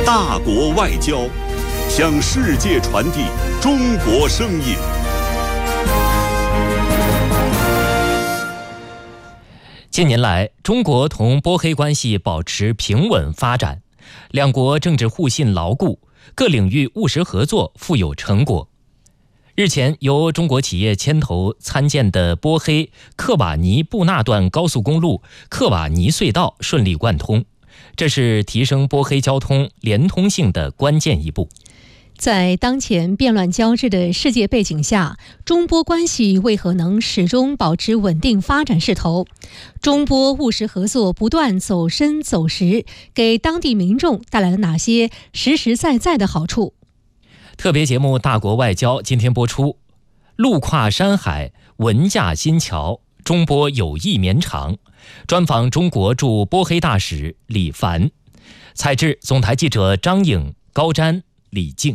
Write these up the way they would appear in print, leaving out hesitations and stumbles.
大国外交，向世界传递中国声音。 近年来，中国同波黑关系保持平稳发展，两国政治互信牢固，各领域务实合作富有成果。日前，由中国企业牵头参建的波黑克瓦尼布纳段高速公路克瓦尼隧道顺利贯通，这是提升波黑交通连通性的关键一步。 在当前变乱交织的世界背景下，中波关系为何能始终保持稳定发展势头？中波务实合作不断走深走实，给当地民众带来了哪些实实在在的好处？ 特别节目《大国外交》今天播出，路跨山海，文架新桥，中波友谊绵长。专访中国驻波黑大使李凡，采制总台记者张颖、高瞻、李静。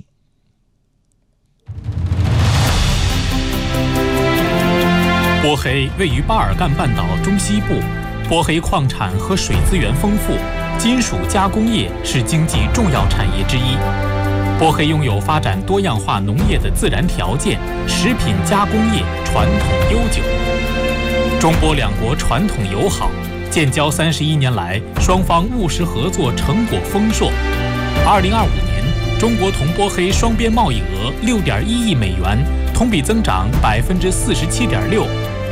波黑位于巴尔干半岛中西部，波黑矿产和水资源丰富，金属加工业是经济重要产业之一。波黑拥有发展多样化农业的自然条件，食品加工业传统悠久。中波两国传统友好，建交31年来，双方务实合作成果丰硕。2025年，中国同波黑双边贸易额6.1亿美元，同比增长47.6%。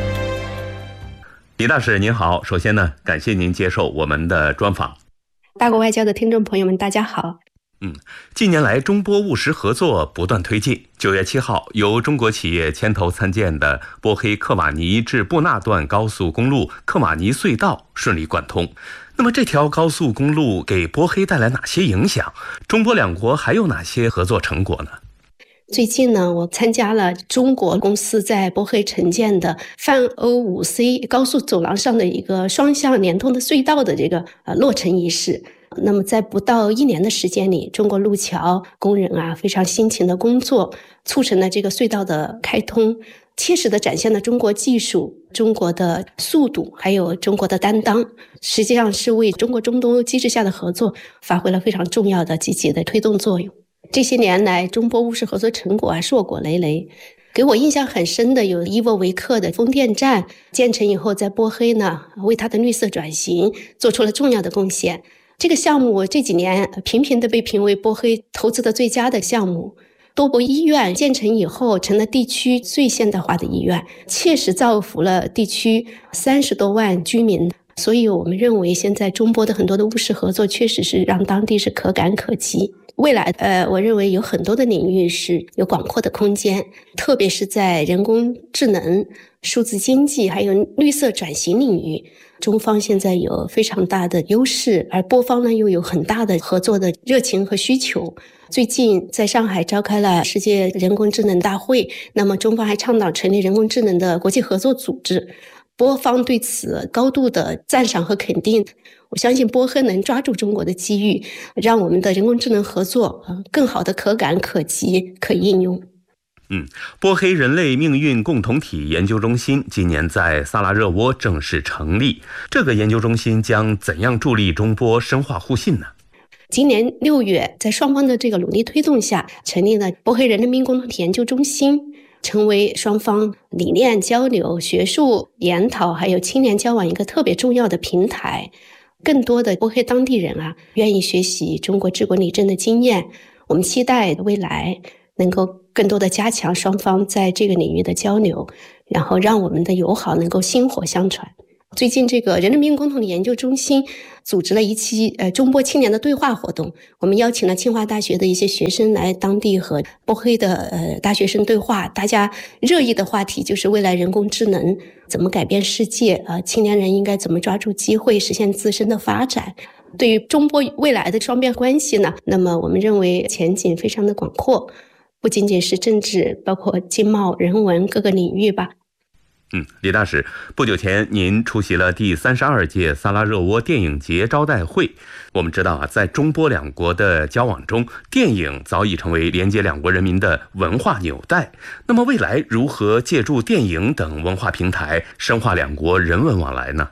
李大使您好，首先呢，感谢您接受我们的专访。 大国外交的听众朋友们，大家好。 近年来，中波务实合作不断推进。9月7号，由中国企业牵头参建的波黑克瓦尼至布纳段高速公路克瓦尼隧道顺利贯通。那么，这条高速公路给波黑带来哪些影响？中波两国还有哪些合作成果呢？ 最近呢，我参加了中国公司在波黑承建的泛欧5C 高速走廊上的一个双向连通的隧道的这个落成仪式。那么在不到1年的时间里，中国路桥工人非常辛勤的工作，促成了这个隧道的开通，切实的展现了中国技术、中国的速度还有中国的担当，实际上是为中国中东欧机制下的合作发挥了非常重要的积极的推动作用。这些年来，中波务实合作成果硕果累累。给我印象很深的有伊沃维克的风电站建成以后，在波黑呢为它的绿色转型做出了重要的贡献。这个项目这几年频频地被评为波黑投资的最佳的项目。多博医院建成以后，成了地区最现代化的医院，切实造福了地区30多万居民。所以我们认为现在中波的很多的务实合作确实是让当地是可感可及。未来我认为有很多的领域是有广阔的空间，特别是在人工智能、数字经济还有绿色转型领域，中方现在有非常大的优势，而波方呢又有很大的合作的热情和需求。最近在上海召开了世界人工智能大会，那么中方还倡导成立人工智能的国际合作组织，波方对此高度的赞赏和肯定。我相信波黑能抓住中国的机遇，让我们的人工智能合作更好的可感可及可应用。 波黑人类命运共同体研究中心今年在萨拉热窝正式成立，这个研究中心将怎样助力中波深化互信呢？ 今年6月，在双方的这个努力推动下，成立了波黑人民共同体研究中心，成为双方理念交流、学术研讨还有青年交往一个特别重要的平台。更多的波黑当地人愿意学习中国治国理政的经验，我们期待未来能够更多的加强双方在这个领域的交流，然后让我们的友好能够薪火相传。最近这个人类命运共同体研究中心组织了一期中波青年的对话活动，我们邀请了清华大学的一些学生来当地和波黑的大学生对话，大家热议的话题就是未来人工智能怎么改变世界，青年人应该怎么抓住机会实现自身的发展。对于中波未来的双边关系呢，那么我们认为前景非常的广阔，不仅仅是政治，包括经贸、人文各个领域吧。 李大使，不久前您出席了第32届萨拉热窝电影节招待会。我们知道在中波两国的交往中，电影早已成为连接两国人民的文化纽带。那么未来如何借助电影等文化平台深化两国人文往来呢？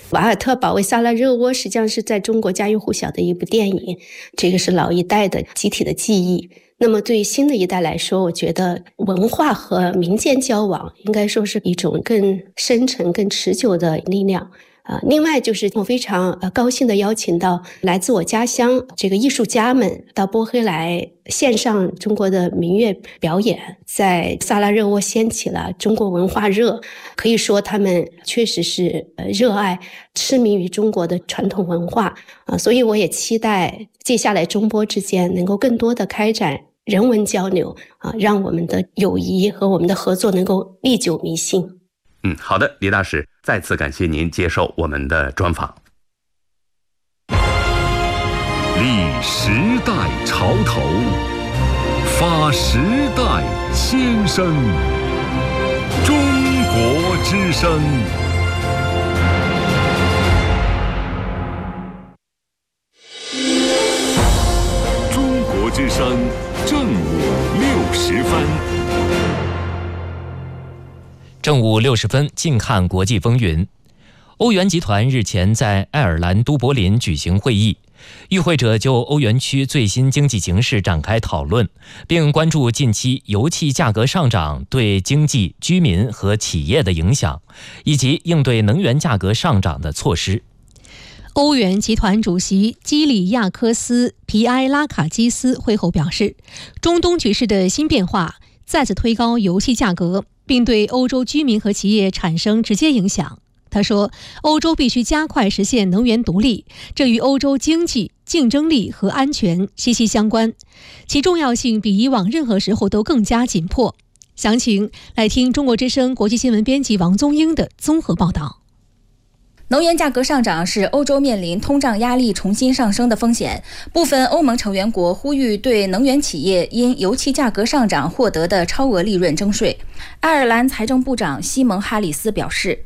瓦尔特保卫萨拉热窝实际上是在中国家喻户晓的一部电影，这个是老一代的集体的记忆。那么对于新的一代来说，我觉得文化和民间交往应该说是一种更深沉、更持久的力量。另外就是我非常高兴的邀请到来自我家乡这个艺术家们到波黑来献上中国的民乐表演，在萨拉热窝掀起了中国文化热，可以说他们确实是热爱痴迷于中国的传统文化所以我也期待接下来中波之间能够更多的开展人文交流让我们的友谊和我们的合作能够历久弥新。 好的，李大使，再次感谢您接受我们的专访。 立时代潮头，发时代先声，中国之声。中国之声正午60分。 正午60分，近看国际风云。欧元集团日前在爱尔兰都柏林举行会议，与会者就欧元区最新经济形势展开讨论，并关注近期油气价格上涨对经济、居民和企业的影响，以及应对能源价格上涨的措施。 欧元集团主席基里亚科斯·皮埃拉卡基斯会后表示，中东局势的新变化再次推高油气价格，并对欧洲居民和企业产生直接影响。他说，欧洲必须加快实现能源独立，这与欧洲经济、竞争力和安全息息相关，其重要性比以往任何时候都更加紧迫。详情来听中国之声国际新闻编辑王宗英的综合报道。 能源价格上涨是欧洲面临通胀压力重新上升的风险，部分欧盟成员国呼吁对能源企业因油气价格上涨获得的超额利润征税。爱尔兰财政部长西蒙·哈里斯表示，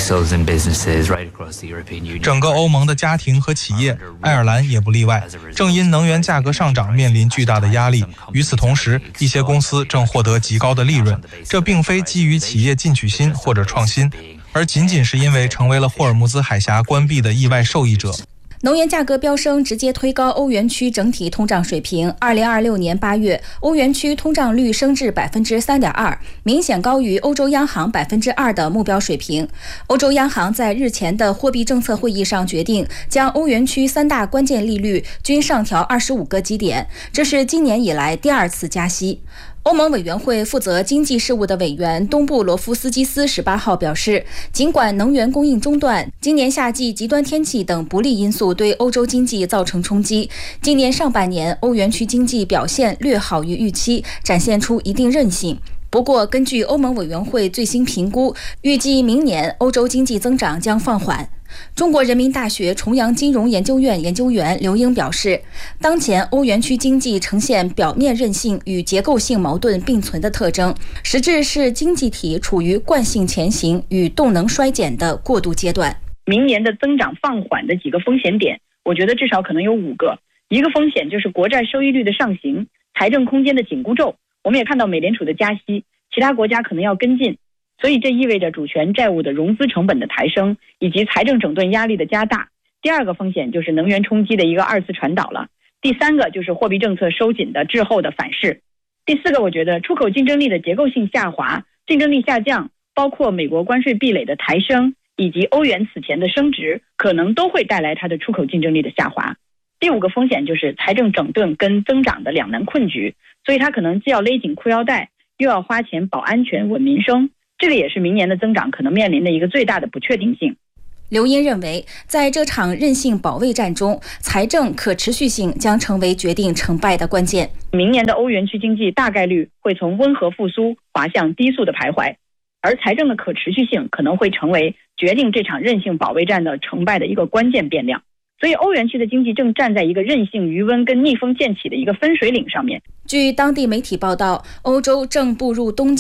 整个欧盟的家庭和企业，爱尔兰也不例外，正因能源价格上涨面临巨大的压力。与此同时，一些公司正获得极高的利润，这并非基于企业进取心或者创新，而仅仅是因为成为了霍尔木兹海峡关闭的意外受益者。 能源价格飙升直接推高欧元区整体通胀水平。2026年8月，欧元区通胀率升至 3.2%， 明显高于欧洲央行 2% 的目标水平。欧洲央行在日前的货币政策会议上决定，将欧元区3大关键利率均上调25个基点，这是今年以来第2次加息。欧盟委员会负责经济事务的委员东布罗夫斯基斯18号表示，尽管能源供应中断、今年夏季极端天气等不利因素对欧洲经济造成冲击，今年上半年欧元区经济表现略好于预期，展现出一定韧性。不过，根据欧盟委员会最新评估，预计明年欧洲经济增长将放缓。中国人民大学重阳金融研究院研究员刘英表示，当前欧元区经济呈现表面韧性与结构性矛盾并存的特征，实质是经济体处于惯性前行与动能衰减的过渡阶段。 明年的增长放缓的几个风险点，我觉得至少可能有5个。一个风险就是国债收益率的上行，财政空间的紧箍咒。我们也看到美联储的加息，其他国家可能要跟进，所以这意味着主权债务的融资成本的抬升，以及财政整顿压力的加大。第2个风险就是能源冲击的一个2次传导了。第3个就是货币政策收紧的滞后的反噬。第4个，我觉得出口竞争力的结构性下滑、竞争力下降，包括美国关税壁垒的抬升，以及欧元此前的升值，可能都会带来它的出口竞争力的下滑。第5个风险就是财政整顿跟增长的两难困局，所以它可能既要勒紧裤腰带，又要花钱保安全稳民生，这个也是明年的增长可能面临的一个最大的不确定性。 刘英认为，在这场韧性保卫战中，财政可持续性将成为决定成败的关键。 明年的欧元区经济大概率会从温和复苏滑向低速的徘徊，而财政的可持续性可能会成为决定这场韧性保卫战的成败的一个关键变量。所以欧元区的经济正站在一个韧性余温跟逆风渐起的一个分水岭上面。 据当地媒体报道，欧洲正步入冬季，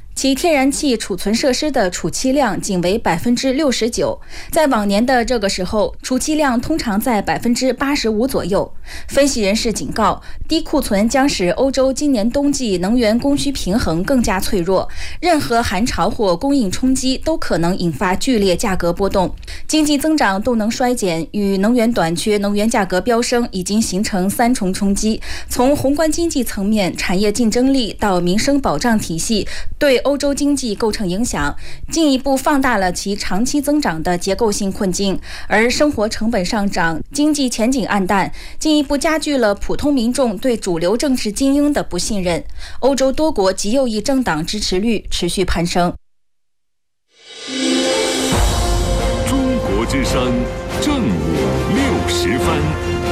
其天然气储存设施的储气量仅为69%，在往年的这个时候，储气量通常在85%左右。分析人士警告，低库存将使欧洲今年冬季能源供需平衡更加脆弱，任何寒潮或供应冲击都可能引发剧烈价格波动。经济增长动能衰减与能源短缺、能源价格飙升已经形成3重冲击，从宏观经济层面、产业竞争力到民生保障体系，对欧洲经济构成影响，进一步放大了其长期增长的结构性困境。而生活成本上涨、经济前景暗淡，进一步加剧了普通民众对主流政治精英的不信任。欧洲多国极右翼政党支持率持续攀升。 中国之声正午60分。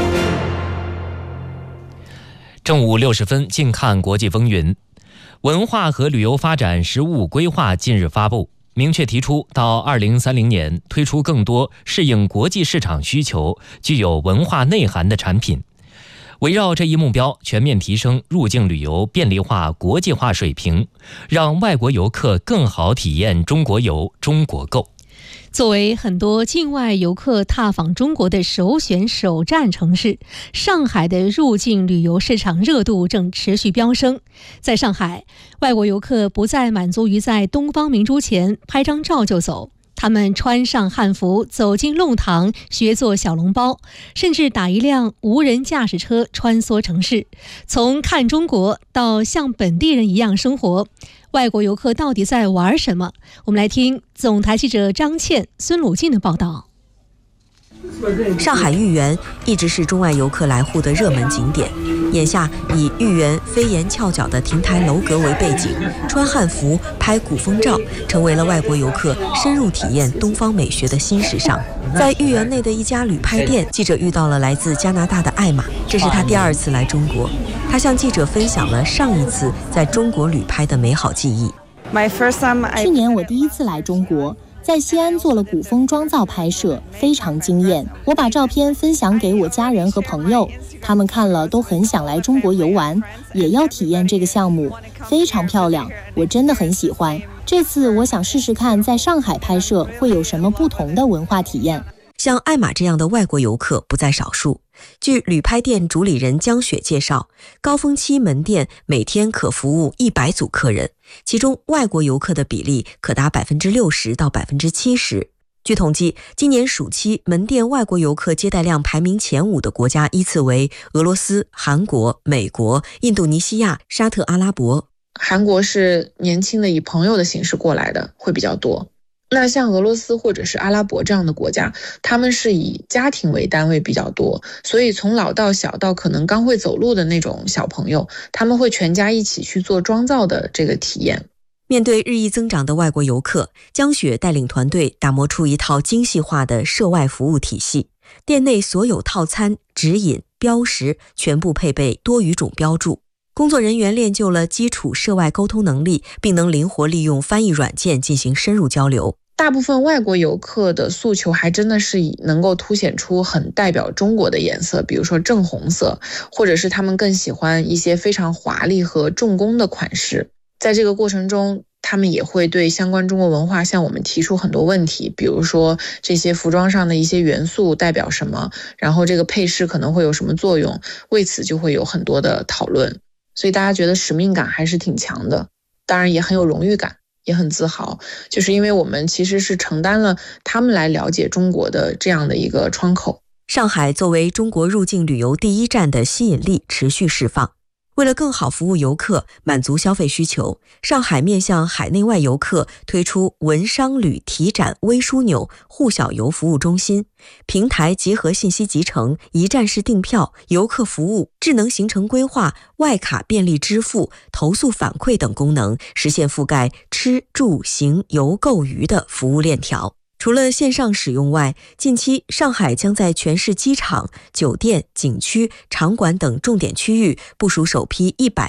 正午60分，近看国际风云。文化和旅游发展实务规划近日发布，明确提出到2030年推出更多适应国际市场需求、具有文化内涵的产品。围绕这一目标，全面提升入境旅游便利化、国际化水平，让外国游客更好体验中国游、中国购。 作为很多境外游客踏访中国的首选首站城市，上海的入境旅游市场热度正持续飙升。在上海，外国游客不再满足于在东方明珠前拍张照就走，他们穿上汉服走进弄堂学做小笼包，甚至打一辆无人驾驶车穿梭城市。从看中国到像本地人一样生活，外国游客到底在玩什么？我们来听总台记者张倩、孙鲁进的报道。 上海豫园一直是中外游客来沪的热门景点，眼下以豫园飞檐翘角的亭台楼阁为背景，穿汉服拍古风照成为了外国游客深入体验东方美学的新时尚。在豫园内的一家旅拍店，记者遇到了来自加拿大的艾玛，这是他第2次来中国。他向记者分享了上一次在中国旅拍的美好记忆。 去年我第1次来中国，在西安做了古风妆造拍摄，非常惊艳。我把照片分享给我家人和朋友，他们看了都很想来中国游玩，也要体验这个项目，非常漂亮，我真的很喜欢。这次我想试试看在上海拍摄会有什么不同的文化体验。 像艾玛这样的外国游客不在少数。据旅拍店主理人江雪介绍，高峰期门店每天可服务100组客人，其中外国游客的比例可达60%到70%。据统计，今年暑期门店外国游客接待量排名前5的国家依次为俄罗斯、韩国、美国、印度尼西亚、沙特阿拉伯。 韩国是年轻的以朋友的形式过来的会比较多。那像俄罗斯或者是阿拉伯这样的国家，他们是以家庭为单位比较多，所以从老到小到可能刚会走路的那种小朋友，他们会全家一起去做妆造的这个体验。 面对日益增长的外国游客，江雪带领团队打磨出一套精细化的涉外服务体系，店内所有套餐、指引、标识全部配备多语种标注。工作人员练就了基础涉外沟通能力，并能灵活利用翻译软件进行深入交流。 大部分外国游客的诉求还真的是以能够凸显出很代表中国的颜色，比如说正红色，或者是他们更喜欢一些非常华丽和重工的款式。在这个过程中，他们也会对相关中国文化向我们提出很多问题，比如说这些服装上的一些元素代表什么，然后这个配饰可能会有什么作用，为此就会有很多的讨论。所以大家觉得使命感还是挺强的，当然也很有荣誉感，也很自豪，就是因为我们其实是承担了他们来了解中国的这样的一个窗口。 上海作为中国入境旅游第1站的吸引力持续释放。为了更好服务游客，满足消费需求，上海面向海内外游客推出文商旅体展微枢纽沪小游服务中心，平台结合信息集成、一站式订票、游客服务、智能行程规划、外卡便利支付、投诉反馈等功能，实现覆盖吃住行游购娱的服务链条。除了线上使用外，近期上海将在全市机场、酒店、景区、场馆等重点区域部署首批100